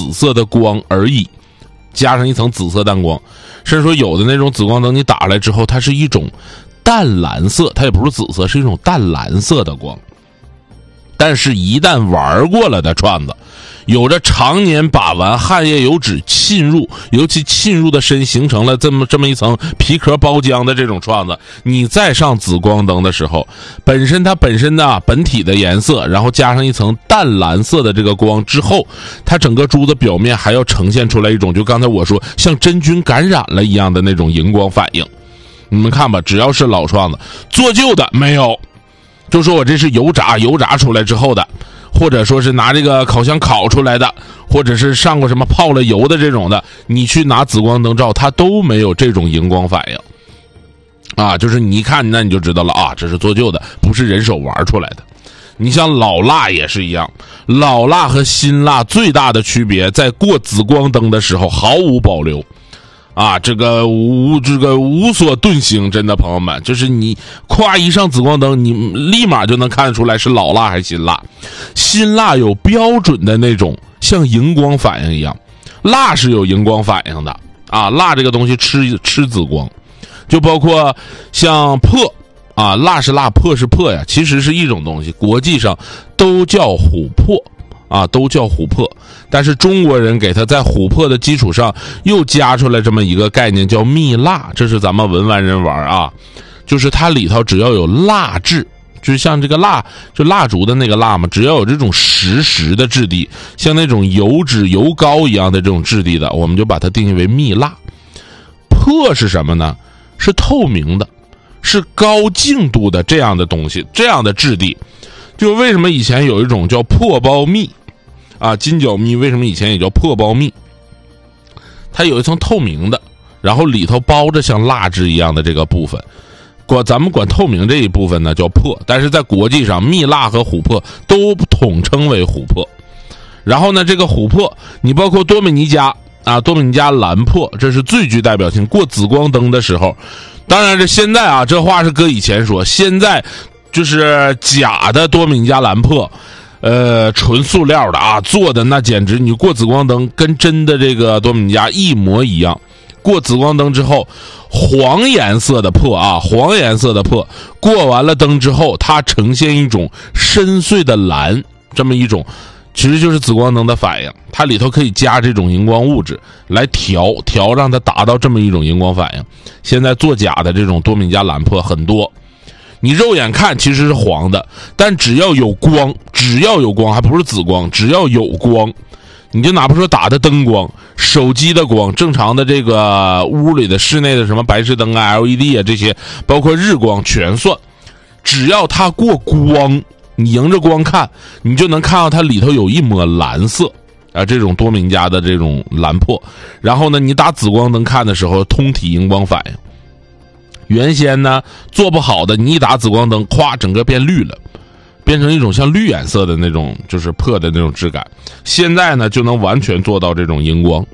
紫色的光而已，加上一层紫色淡光。甚至说有的那种紫光灯你打来之后，它是一种淡蓝色，它也不是紫色，是一种淡蓝色的光。但是一旦玩过了的串子，有着常年把玩汗液油脂浸入，尤其浸入的深形成了这么一层皮壳包浆的这种串子，你再上紫光灯的时候，它本身的本体的颜色，然后加上一层淡蓝色的这个光之后，它整个珠子表面还要呈现出来一种就刚才我说像真菌感染了一样的那种荧光反应。你们看吧，只要是老串子，做旧的没有，就说我这是油炸出来之后的，或者说是拿这个烤箱烤出来的，或者是上过什么泡了油的这种的，你去拿紫光灯照，它都没有这种荧光反应啊。就是你一看那你就知道了啊，这是做旧的，不是人手玩出来的。你像老蜡也是一样，老蜡和新蜡最大的区别在过紫光灯的时候毫无保留啊，这个无所遁形，真的朋友们，就是你夸一上紫光灯，你立马就能看得出来是老蜡还是新蜡。新蜡有标准的那种像荧光反应一样，蜡是有荧光反应的啊，蜡这个东西吃紫光，就包括像珀啊，蜡是蜡，珀是珀呀，其实是一种东西，国际上都叫琥珀啊，都叫琥珀，但是中国人给它在琥珀的基础上又加出来这么一个概念叫蜜蜡，这是咱们文玩人玩啊，就是它里头只要有蜡质，就像这个蜡，就蜡烛的那个蜡嘛，只要有这种实的质地，像那种油脂油膏一样的这种质地的，我们就把它定义为蜜蜡。珀是什么呢？是透明的，是高净度的这样的东西，这样的质地。就为什么以前有一种叫破苞蜜啊，金角蜜为什么以前也叫破苞蜜？它有一层透明的，然后里头包着像蜡质一样的这个部分，咱们管透明这一部分呢叫珀，但是在国际上蜜蜡和琥珀都统称为琥珀。然后呢，这个琥珀你包括多美尼加啊，多美尼加蓝珀，这是最具代表性。过紫光灯的时候，当然这现在啊，这话是搁以前说，现在就是假的多美尼加蓝珀，纯塑料的啊做的，那简直你过紫光灯跟真的这个多美尼加一模一样。过紫光灯之后，黄颜色的珀啊，黄颜色的珀过完了灯之后，它呈现一种深邃的蓝，这么一种其实就是紫光灯的反应，它里头可以加这种荧光物质来调让它达到这么一种荧光反应。现在做假的这种多美尼加蓝珀很多，你肉眼看其实是黄的，但只要有光，还不是紫光，只要有光，你就哪怕说打的灯光、手机的光、正常的这个屋里的室内的什么白炽灯啊、LED 啊这些，包括日光全算，只要它过光，你迎着光看，你就能看到它里头有一抹蓝色啊，这种多美尼加的这种蓝珀。然后呢，你打紫光灯看的时候，通体荧光反应。原先呢做不好的，你一打紫光灯，咵，整个变绿了，变成一种像绿颜色的那种就是珀的那种质感。现在呢就能完全做到这种荧光。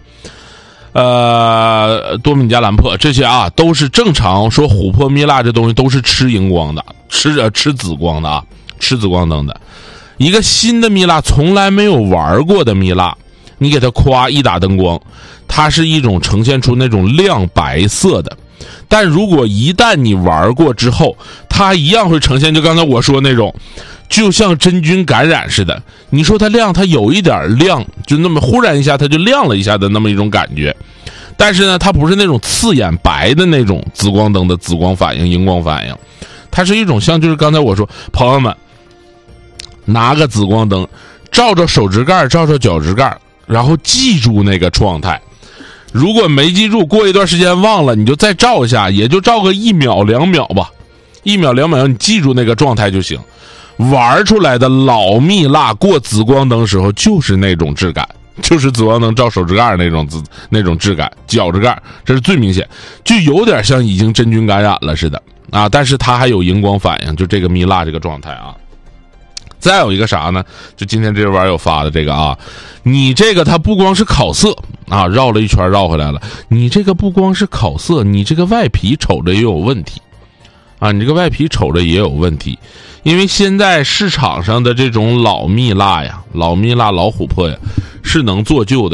多美尼加蓝珀这些啊，都是正常说琥珀蜜蜡这东西都是吃荧光的，吃紫光的啊，吃紫光灯的。一个新的蜜蜡，从来没有玩过的蜜蜡，你给它咵一打灯光，它是一种呈现出那种亮白色的。但如果一旦你玩过之后，它一样会呈现就刚才我说那种就像真菌感染似的。你说它亮，它有一点亮，就那么忽然一下它就亮了一下的那么一种感觉。但是呢，它不是那种刺眼白的那种紫光灯的紫光反应、荧光反应，它是一种像就是刚才我说，朋友们拿个紫光灯照照手指盖、照照脚趾盖，然后记住那个状态。如果没记住，过一段时间忘了，你就再照一下，也就照个1秒2秒吧，1秒2秒，你记住那个状态就行。玩出来的老蜜蜡过紫光灯时候就是那种质感，就是紫光灯照手指盖那种质感，脚趾盖这是最明显，就有点像已经真菌感染了似的啊，但是它还有荧光反应，就这个蜜蜡这个状态啊。再有一个啥呢？就今天这网友发的这个啊，你这个它不光是烤色啊，绕了一圈绕回来了。你这个不光是烤色，你这个外皮瞅着也有问题啊，你这个外皮瞅着也有问题，因为现在市场上的这种老蜜蜡呀、老琥珀呀，是能做旧的。